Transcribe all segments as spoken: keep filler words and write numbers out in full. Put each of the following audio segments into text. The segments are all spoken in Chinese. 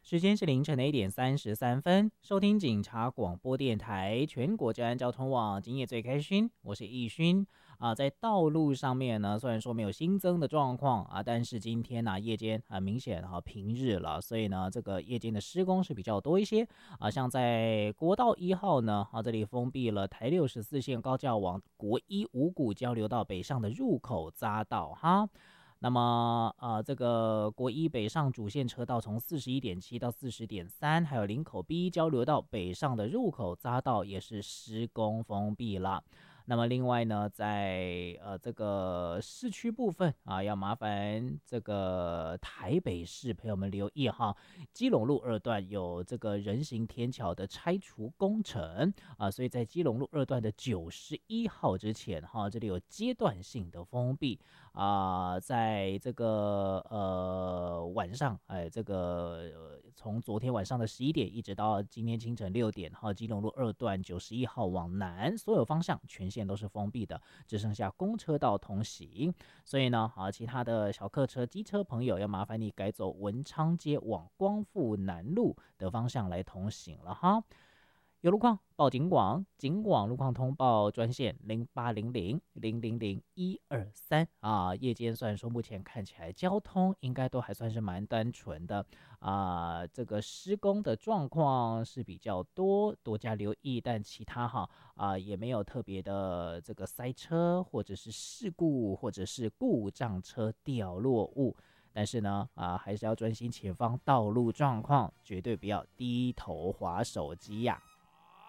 时间是凌晨的一点三十三分，收听警察广播电台全国治安交通网，今夜最开心，我是易勋啊。在道路上面呢，虽然说没有新增的状况啊，但是今天呢、啊、夜间很、啊、明显哈、啊、平日了，所以呢这个夜间的施工是比较多一些啊。像在国道一号呢啊，这里封闭了台六十四线高架往国一五股交流道北上的入口匝道哈。那么，呃，这个国一北上主线车道从四十一点七到四十点三，还有林口 B 交流道北上的入口匝道也是施工封闭了。那么另外呢，在呃这个市区部分啊，要麻烦这个台北市朋友们留意哈，基隆路二段有这个人行天桥的拆除工程啊，所以在基隆路二段的九十一号之前哈，这里有阶段性的封闭啊，在这个呃晚上，哎，这个、呃、从昨天晚上的十一点一直到今天清晨六点哈，基隆路二段九十一号往南所有方向全线都是封闭的，只剩下公车道通行。所以呢，啊，其他的小客车、机车朋友要麻烦你改走文昌街往光复南路的方向来通行了哈。有路况报警广，警广路况通报专线零八零零零零零一二三啊。夜间虽然说目前看起来交通应该都还算是蛮单纯的啊，这个施工的状况是比较多，多加留意，但其他哈啊也没有特别的这个塞车或者是事故或者是故障车掉落物。但是呢，啊，还是要专心前方道路状况，绝对不要低头滑手机呀、啊。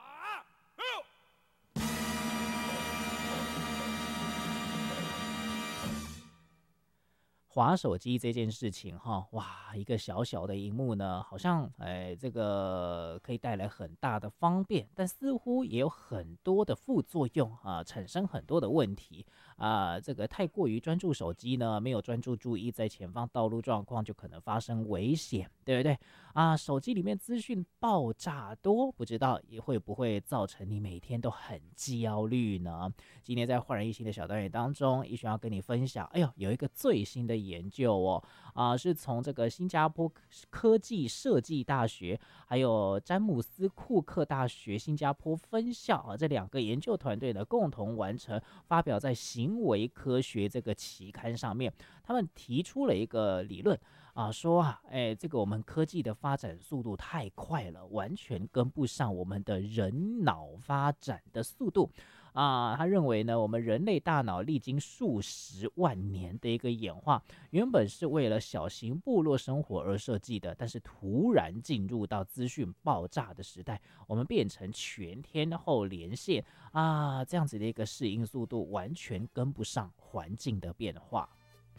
滑手机这件事情哈，哇，一个小小的荧幕呢，好像哎，这个可以带来很大的方便，但似乎也有很多的副作用啊，产生很多的问题啊。这个太过于专注手机呢，没有专注注意在前方道路状况，就可能发生危险，对不对啊？手机里面资讯爆炸多，不知道也会不会造成你每天都很焦虑呢？今天在焕然一新的小单元当中，一璇要跟你分享，哎呦，有一个最新的研究哦，啊、呃，是从这个新加坡科技设计大学，还有詹姆斯库克大学新加坡分校啊，这两个研究团队呢共同完成，发表在行为科学这个期刊上面。他们提出了一个理论啊，说啊，哎，这个我们科技的发展速度太快了，完全跟不上我们的人脑发展的速度。啊，他认为呢，我们人类大脑历经数十万年的一个演化，原本是为了小型部落生活而设计的，但是突然进入到资讯爆炸的时代，我们变成全天候连线啊，这样子的一个适应速度完全跟不上环境的变化。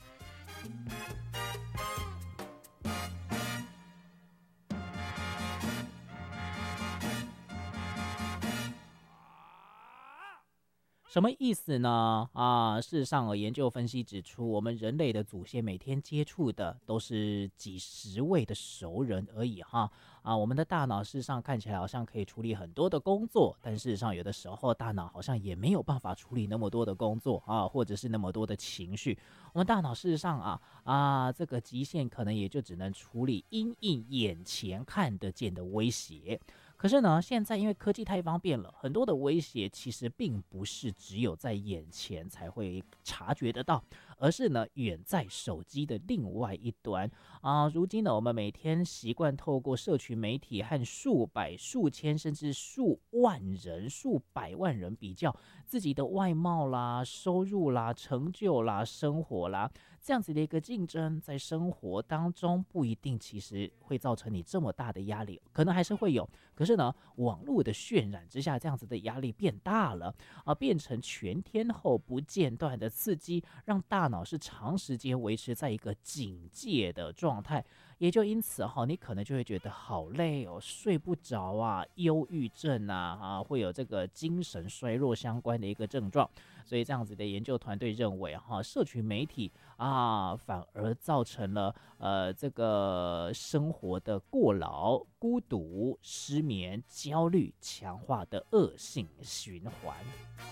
什么意思呢？啊，事实上，研究分析指出，我们人类的祖先每天接触的都是几十位的熟人而已哈。啊，我们的大脑事实上看起来好像可以处理很多的工作，但事实上有的时候大脑好像也没有办法处理那么多的工作啊，或者是那么多的情绪。我们大脑事实上啊啊，这个极限可能也就只能处理因应眼前看得见的威胁。可是呢，现在因为科技太方便了，很多的威胁其实并不是只有在眼前才会察觉得到，而是呢远在手机的另外一端啊。如今呢，我们每天习惯透过社群媒体和数百、数千甚至数万人、数百万人比较自己的外貌啦、收入啦、成就啦、生活啦，这样子的一个竞争，在生活当中不一定其实会造成你这么大的压力，可能还是会有。可是呢，网络的渲染之下，这样子的压力变大了啊，变成全天候不间断的刺激，让大脑是长时间维持在一个警戒的状态，也就因此哈，你可能就会觉得好累哦，睡不着啊，忧郁症啊，啊，会有这个精神衰弱相关的一个症状。所以这样子的研究团队认为哈，社群媒体啊，反而造成了呃这个生活的过劳、孤独、失眠、焦虑强化的恶性循环。